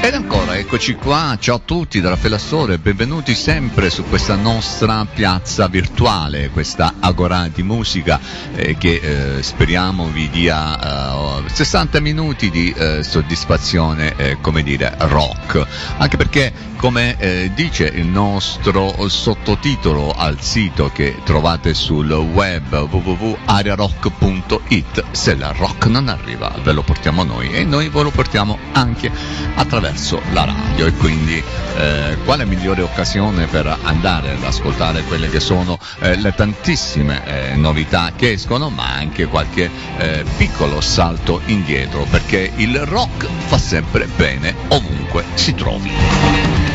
Ed ancora, eccoci qua, ciao a tutti dalla Felassore, benvenuti sempre su questa nostra piazza virtuale, questa agorà di musica che speriamo vi dia 60 minuti di soddisfazione, come dire, rock, anche perché come dice il nostro sottotitolo al sito che trovate sul web www.ariarock.it, se la rock non arriva ve lo portiamo noi e noi ve lo portiamo anche attraverso la radio, e quindi quale migliore occasione per andare ad ascoltare quelle che sono le tantissime novità che escono, ma anche qualche piccolo salto indietro, perché il rock fa sempre bene ovunque si trovi.